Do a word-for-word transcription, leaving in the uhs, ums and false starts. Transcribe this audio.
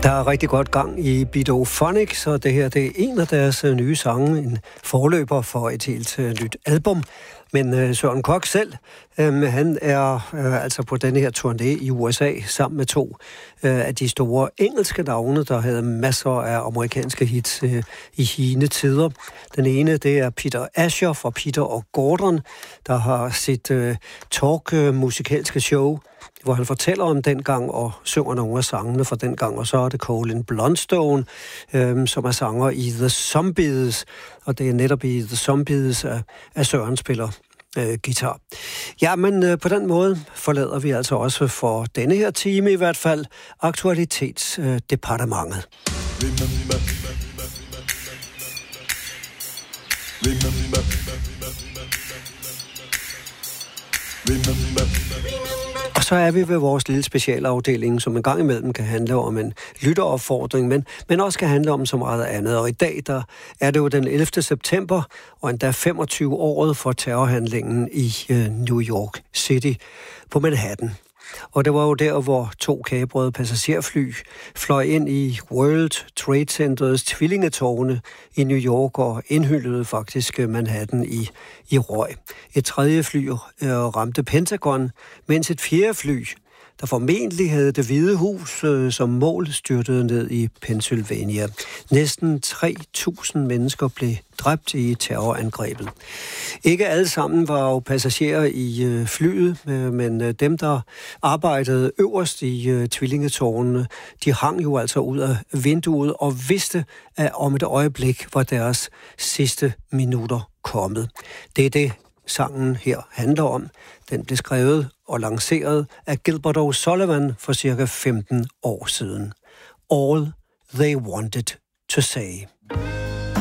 Der er rigtig godt gang i Bidophonics, så det her det er en af deres nye sange, en forløber for et helt uh, nyt album. Men uh, Søren Koch selv, um, han er uh, altså på denne her turné i U S A sammen med to uh, af de store engelske navne, der havde masser af amerikanske hits uh, i hine tider. Den ene, det er Peter Asher fra Peter og Gordon, der har sit uh, talk-musikalske show, hvor han fortæller om dengang og synger nogle af sangene fra dengang, og så er det Colin Blunstone, øhm, som er sanger i The Zombies, og det er netop i The Zombies, at, at Søren spiller øh, guitar. Ja, men øh, på den måde forlader vi altså også for denne her time i hvert fald aktualitetsdepartementet. Og så er vi ved vores lille specialafdeling, som en gang imellem kan handle om en lytteropfordring, men, men også kan handle om så meget andet. Og i dag der er det jo den ellevte september, og endda femogtyve året for terrorhandlingen i uh, New York City på Manhattan. Og det var jo der, hvor to kabrede passagerfly fløj ind i World Trade Centers tvillingetårne i New York og indhyldede faktisk Manhattan i, i røg. Et tredje fly øh, ramte Pentagon, mens et fjerde fly, der formentlig havde Det Hvide Hus øh, som mål, styrtede ned i Pennsylvania. Næsten tre tusind mennesker blev dræbt i terrorangrebet. Ikke alle sammen var jo passagerer i øh, flyet, øh, men øh, dem, der arbejdede øverst i øh, tvillingetårnene, de hang jo altså ud af vinduet og vidste, at om et øjeblik var deres sidste minutter kommet. Det er det, sangen her handler om. Den blev skrevet og lanceret af Gilbert O'Sullivan for cirka femten år siden. All They Wanted to Say.